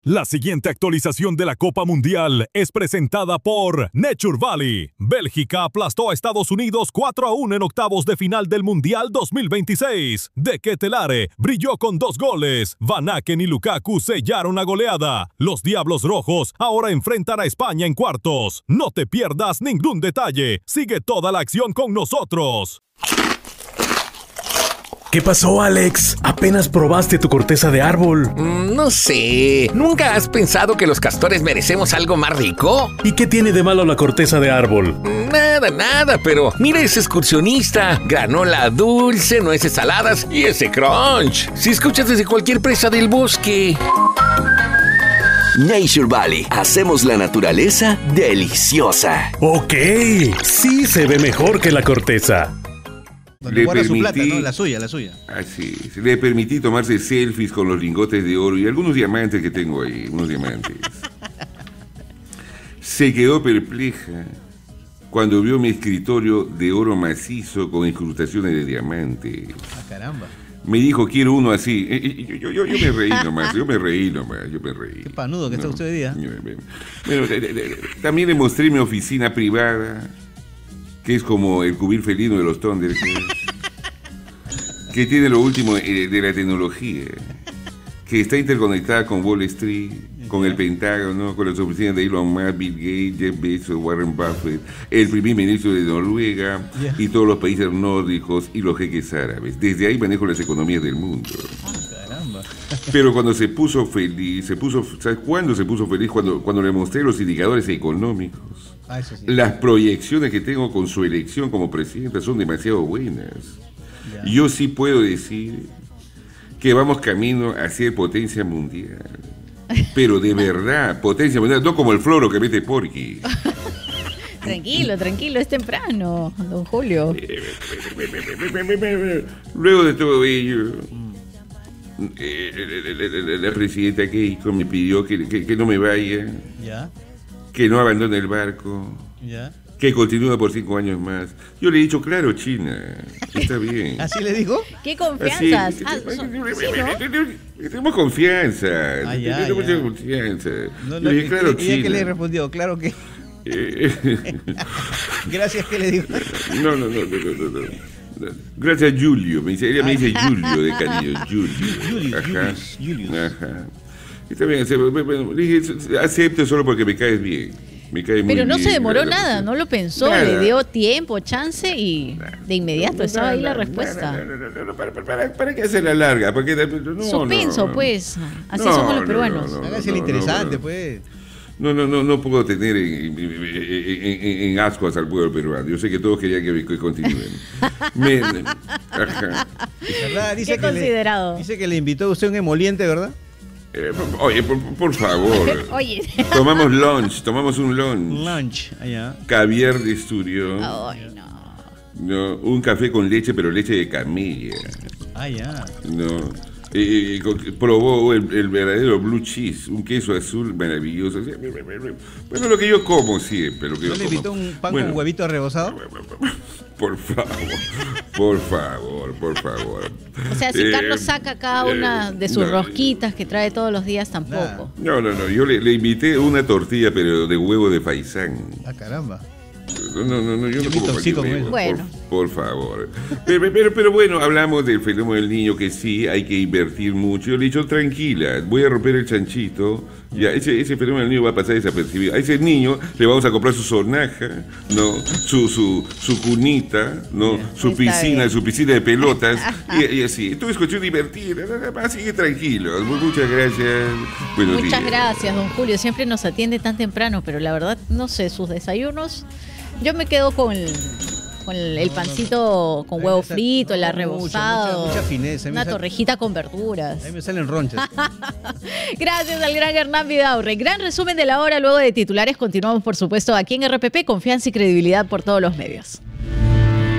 La siguiente actualización de la Copa Mundial es presentada por Nature Valley. Bélgica aplastó a Estados Unidos 4-1 en octavos de final del Mundial 2026. De Ketelare brilló con 2 goles. Van Aken y Lukaku sellaron la goleada. Los Diablos Rojos ahora enfrentan a España en cuartos. No te pierdas ningún detalle. Sigue toda la acción con nosotros. ¿Qué pasó, Alex? Apenas probaste tu corteza de árbol. No sé. ¿Nunca has pensado que los castores merecemos algo más rico? ¿Y qué tiene de malo la corteza de árbol? Nada, pero mira ese excursionista. Granola dulce, nueces saladas y ese crunch. Si escuchas desde cualquier presa del bosque. Nature Valley. Hacemos la naturaleza deliciosa. Ok, sí se ve mejor que la corteza. Donde guarda su plata, ¿no? La suya. Así es. Le permití tomarse selfies con los lingotes de oro y algunos diamantes que tengo ahí, unos diamantes. Se quedó perpleja cuando vio mi escritorio de oro macizo con incrustaciones de diamantes. Ah, caramba. Me dijo, quiero uno así. Yo me reí nomás. Qué panudo que está usted hoy día. Bueno, también le mostré mi oficina privada, que es como el cubil felino de los Thunders, que tiene lo último de la tecnología, que está interconectada con Wall Street, con el Pentágono, con las oficinas de Elon Musk, Bill Gates, Jeff Bezos, Warren Buffett, el primer ministro de Noruega y todos los países nórdicos y los jeques árabes. Desde ahí manejo las economías del mundo. Caramba. Pero cuando se puso feliz, ¿sabes cuándo se puso feliz? Cuando le mostré los indicadores económicos. Eso sí. Las proyecciones que tengo con su elección como presidenta son demasiado buenas. Ya. Yo sí puedo decir que vamos camino a ser potencia mundial. Pero de verdad, potencia mundial, no como el floro que mete Porky. Tranquilo, es temprano, don Julio. Luego de todo ello, la presidenta Keiko me pidió que no me vaya, Ya. que no abandone el barco, Ya. que continúe por 5 años más. Yo le he dicho, claro, China, está bien. ¿Así le dijo? ¿Qué confianzas? Así, ¿No? tenemos confianza, ya. tenemos mucha confianza. No, Yo le dije, claro, ¿ella China. qué le respondió? Claro que. Gracias, ¿qué le dijo? No. Gracias, Julio. Ella me dice Julio de cariño. Julio. Julius. Ajá. Y también dije, acepto solo porque me caes bien. Me cae muy Pero no bien, se demoró ¿verdad? nada, no lo pensó, Nada. le dio tiempo, chance y de inmediato estaba ahí la respuesta. No, ¿para qué hacer la larga? ¿Para qué? No, Suspenso, no. pues. Así No, somos los no, peruanos. no. Hágase el interesante, pues. No puedo tener en ascuas al pueblo peruano. Yo sé que todos querían que continúen. Ajá. ¿Verdad? Qué considerado. Dice que le invitó a usted un emoliente, ¿verdad? Oye, por favor. Oye. Tomamos un lunch. Lunch, allá. Caviar de estudio. Ay, no. No, un café con leche, pero leche de camilla. Ah, ya. No. Probó el verdadero blue cheese, un queso azul maravilloso. Bueno, lo que yo como siempre. Lo que ¿No yo le como. invitó un pan Bueno, con huevito rebozado? Por favor. O sea, si Carlos saca cada una de sus no. rosquitas que trae todos los días, tampoco. No. Yo le invité una tortilla, pero de huevo de faisán. Ah, caramba. No, yo no como intoxico con cualquier eso. huevo, Bueno. por favor. Pero bueno, hablamos del fenómeno del niño, que sí, hay que invertir mucho. Yo le he dicho, tranquila, voy a romper el chanchito. Ya, ese fenómeno del niño va a pasar desapercibido. A ese niño le vamos a comprar su sonaja, ¿no? Su cunita, ¿no? Su piscina de pelotas. y así. Esto es cuestión divertida, nada más, sigue tranquilo. Muchas gracias. Buenos días. Muchas gracias, don Julio. Siempre nos atiende tan temprano, pero la verdad, no sé, sus desayunos. Yo me quedo con el pancito con huevo frito, el arrebozado, mucha fineza. una torrejita con verduras. Ahí me salen ronchas. Gracias al gran Hernán Vidaurre. Gran resumen de la hora luego de titulares. Continuamos, por supuesto, aquí en RPP. Confianza y credibilidad por todos los medios.